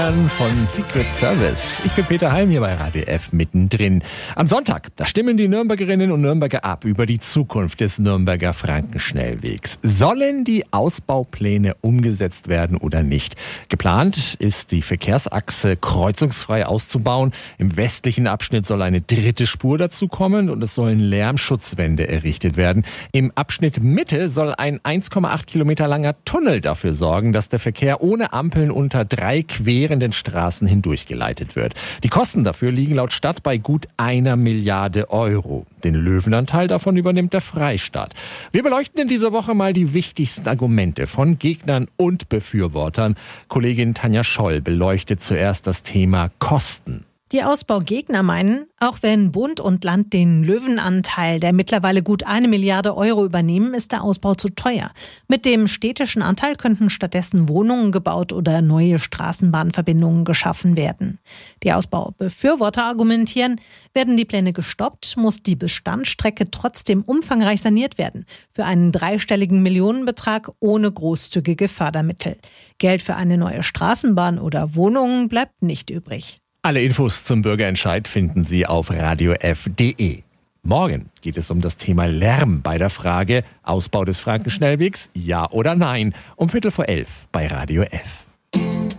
Von Secret Service. Ich bin Peter Heim hier bei Radio F mittendrin. Am Sonntag, da stimmen die Nürnbergerinnen und Nürnberger ab über die Zukunft des Nürnberger Frankenschnellwegs. Sollen die Ausbaupläne umgesetzt werden oder nicht? Geplant ist, die Verkehrsachse kreuzungsfrei auszubauen. Im westlichen Abschnitt soll eine dritte Spur dazukommen und es sollen Lärmschutzwände errichtet werden. Im Abschnitt Mitte soll ein 1,8 Kilometer langer Tunnel dafür sorgen, dass der Verkehr ohne Ampeln unter 3 querenden Straßen hindurchgeleitet wird. Die Kosten dafür liegen laut Stadt bei gut 1 Milliarde Euro. Den Löwenanteil davon übernimmt der Freistaat. Wir beleuchten in dieser Woche mal die wichtigsten Argumente von Gegnern und Befürwortern. Kollegin Tanja Scholl beleuchtet zuerst das Thema Kosten. Die Ausbaugegner meinen, auch wenn Bund und Land den Löwenanteil, der mittlerweile gut 1 Milliarde Euro übernehmen, ist der Ausbau zu teuer. Mit dem städtischen Anteil könnten stattdessen Wohnungen gebaut oder neue Straßenbahnverbindungen geschaffen werden. Die Ausbaubefürworter argumentieren, werden die Pläne gestoppt, muss die Bestandsstrecke trotzdem umfangreich saniert werden. Für einen 3-stelligen Millionenbetrag ohne großzügige Fördermittel. Geld für eine neue Straßenbahn oder Wohnungen bleibt nicht übrig. Alle Infos zum Bürgerentscheid finden Sie auf radiof.de. Morgen geht es um das Thema Lärm bei der Frage Ausbau des Frankenschnellwegs, ja oder nein, um 11:15 bei Radio F.